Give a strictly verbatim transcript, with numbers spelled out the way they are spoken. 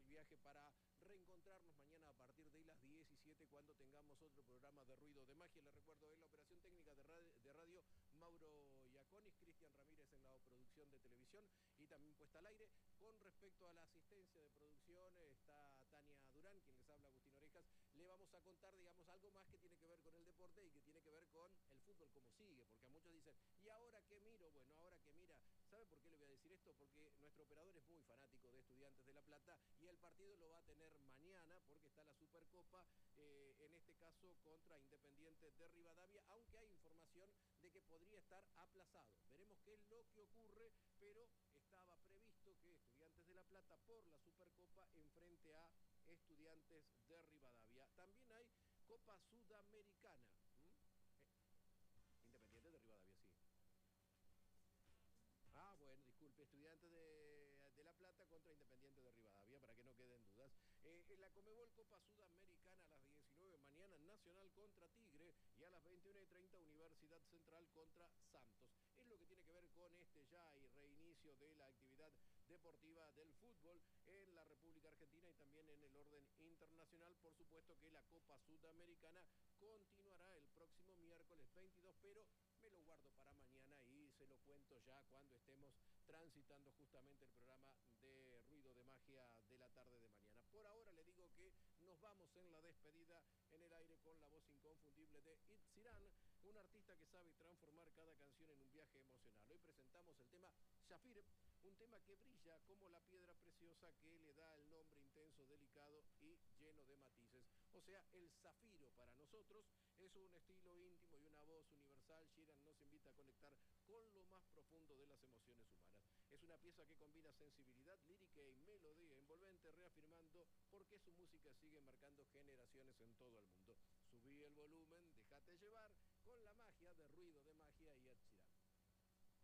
viaje para reencontrarnos mañana a partir de las diecisiete cuando tengamos otro programa de Ruido de Magia. Les recuerdo en la operación técnica de radio, de radio Mauro Iaconis, Cristian Ramírez en la producción de televisión y también puesta al aire. Con respecto a la asistencia de producción está Tania Durán, quien les habla, Agustín Orejas. Le vamos a contar, digamos, algo más que tiene que ver con el deporte y que tiene que ver con el fútbol como sigue, porque a muchos dicen, ¿y ahora qué miro? Bueno, ahora que mira, ¿sabe por qué le voy a decir esto? Porque nuestro operador es muy fanático de Estudiantes de La Plata y el partido lo va a tener mañana porque está la Supercopa, eh, en este caso contra Independiente de Rivadavia, aunque hay información de que podría estar aplazado. Veremos qué es lo que ocurre, pero estaba previsto que Estudiantes de La Plata por la Supercopa enfrente a Estudiantes de Rivadavia. También hay Copa Sudamericana. ¿Mm? Eh, Independiente de Rivadavia, sí. Ah, bueno, disculpe, Estudiantes de, de La Plata contra Independiente de Rivadavia, para que no queden dudas. Eh, en la Conmebol Copa Sudamericana a las diecinueve mañana, Nacional contra Tigre, y a las veintiuna y treinta Universidad Central contra Santos. Es lo que tiene que ver con este ya y reinicio de la actividad deportiva del fútbol en la República Argentina y también en el orden internacional. Por supuesto que la Copa Sudamericana continuará el próximo miércoles veintidós, pero me lo guardo para mañana y se lo cuento ya cuando estemos transitando justamente el programa de Ruido de Magia de la tarde de mañana. Por ahora le digo que nos vamos en la despedida en el aire con la voz inconfundible de Ed Sheeran, un artista que sabe transformar cada canción en un viaje emocional. Hoy presentamos el tema Zafir, un tema que brilla como la piedra preciosa que le da el nombre intenso, delicado y lleno de matices. O sea, el zafiro para nosotros es un estilo íntimo y una voz universal. Sheeran nos invita a conectar con lo más profundo de las emociones humanas. Es una pieza que combina sensibilidad lírica y melodía envolvente, reafirmando por qué su música sigue marcando generaciones en todo el mundo. Subí el volumen, déjate llevar con la magia de Ruido de Magia y Ed Sheeran.